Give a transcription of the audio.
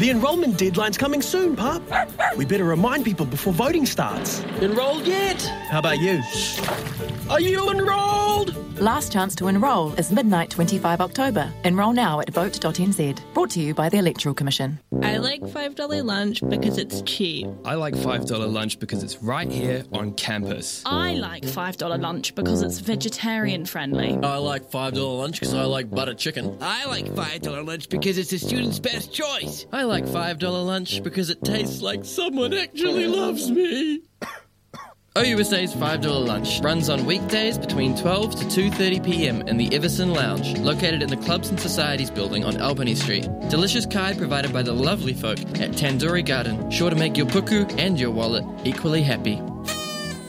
The enrolment deadline's coming soon, pup. We better remind people before voting starts. Enrolled yet? How about you? Are you enrolled? Last chance to enrol is midnight 25 October. Enrol now at vote.nz. Brought to you by the Electoral Commission. I like $5 lunch because it's cheap. I like $5 lunch because it's right here on campus. I like $5 lunch because it's vegetarian friendly. I like $5 lunch because I like butter chicken. I like $5 lunch because it's a student's best choice. I like $5 lunch because it tastes like someone actually loves me. OUSA's $5 lunch runs on weekdays between 12 to 2:30 p.m. in the Everson Lounge, located in the Clubs and Societies building on Albany Street. Delicious kai provided by the lovely folk at Tandoori Garden, sure to make your puku and your wallet equally happy.